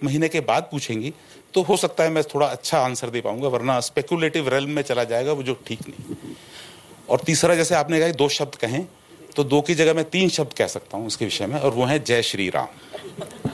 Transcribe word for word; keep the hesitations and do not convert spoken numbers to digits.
महीने के बाद पूछेंगी तो हो सकता है मैं थोड़ा अच्छा आंसर दे पाऊंगा, वरना स्पेकुलेटिव रेल्म में चला जाएगा वो, जो ठीक नहीं। और तीसरा, जैसे आपने कहा दो शब्द कहें, तो दो की जगह मैं तीन शब्द कह सकता हूं इसके विषय में, और वो है जय श्री राम।